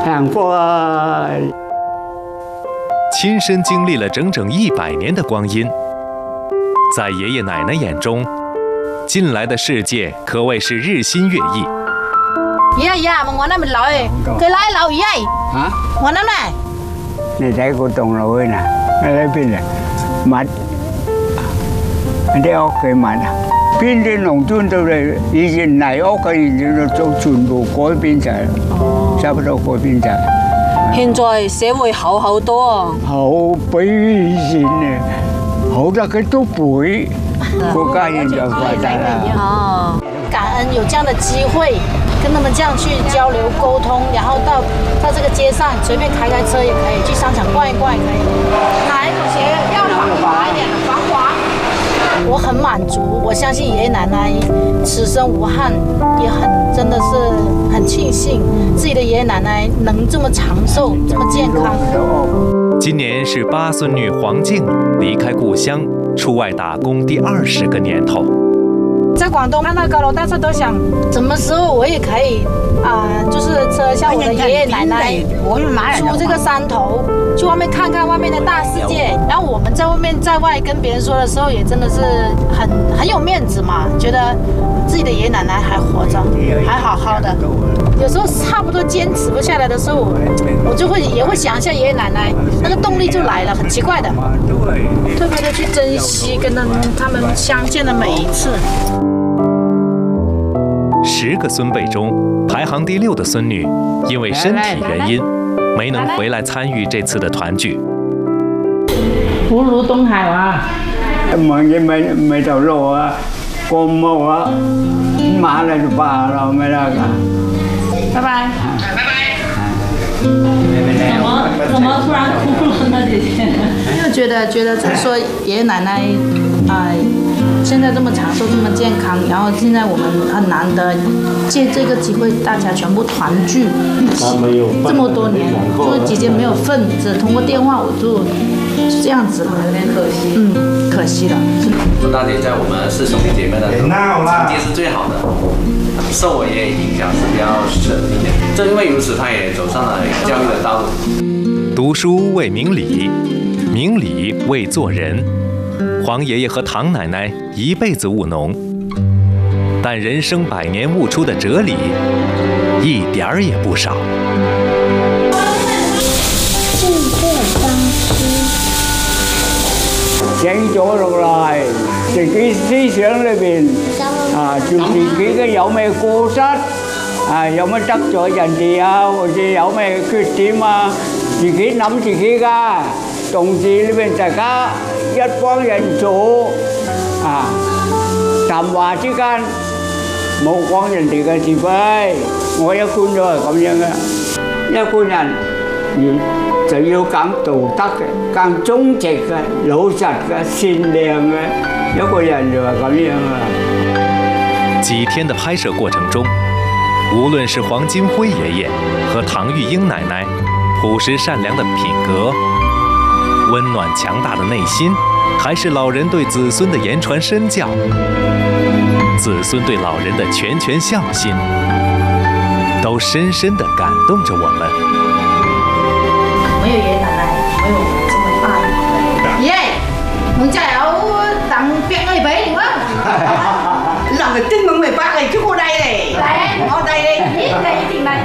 幸福啊！ 亲身经历了整整100年的光阴，在爷爷奶奶眼中，近来的世界可谓是日新月异。 爷爷，我那边老诶，佢拉老爷啊， 我那边。 你睇個棟樓去嗱，喺邊啊？密，啲屋企密啊！邊啲農村到嚟，以前泥屋嘅現在都全部改變晒啦，差不多改變晒。 現在社會好多啊， 好比以前啊，好得佢都背，國家現在發達啦。 哦，感恩有這樣的機會，跟他們這樣去交流溝通，然後到這個街上隨便開車也可以，去商場逛一逛也可以。哪一種鞋要防滑一點的，防滑。我很滿足，我相信爺爺奶奶此生無憾，也真的是很慶幸自己的爺爺奶奶能這麼長壽，這麼健康。 今年是8孫女黃靜離開故鄉出外打工第20個年頭。 在廣東看到高樓大廈都想，什麼時候我也可以就是像我的爺爺奶奶出這個山頭，去外面看看外面的大世界。然後我們在外跟別人說的時候，也真的是很有面子嘛，覺得自己的爺爺奶奶還活着，還好好的。有時候差不多堅持不下來的時候，我也會想一下爺爺奶奶，那個動力就來了，很奇怪的。特別的去珍惜跟他們相見的每一次。 10個孫輩中，排行第6的孫女，因為身體原因，沒能回來參與這次的團聚。 葫蘆東海啊， 望見咪條路啊，過冇啊，馬嚟就罷了，沒那個。 拜拜。拜拜。 怎麼突然哭了呢，姐姐？ 因為覺得就是說爺爺奶奶現在這麼長壽，這麼健康，然後現在我們很難得借這個機會，大家全部團聚一起，這麼多年，就是姐姐沒有份，只通過電話我就這樣子了，有點可惜，可惜了。 周大姐在我們4兄弟姐妹的成績是最好的，受我爺爺影響是比較深一點。正因為如此，她也走上了教育的道路。 讀書為明理，明理為做人。黃爺爺和唐奶奶一輩子務農，但人生100年悟出的哲理，一點兒也不少。 醒咗落嚟，自己思想裏邊做自己嘅有咩過失有乜得罪人哋或者有咩缺點自己諗自己㗎。同志裏邊大家一幫人做談話之間冇講人哋嘅是非，我一般都係咁樣嘅。一般人就要講道德嘅，講忠直嘅、老實嘅、善良嘅，一個人就係咁樣啊。 幾天的拍攝過程中，無論是黃金輝爺爺和唐玉英奶奶樸實善良的品格，溫暖強大的內心，還是老人對子孫的言傳身教，子孫對老人的拳拳相信，都深深地感動着我們。 沒有爺爺奶奶，沒有我們這麼大一輩。爺，我家有當別個輩嗎？làm được chưng mừng 18 ngày trước cô đây này. Đây, ngồi đây đi, biết đây thì này.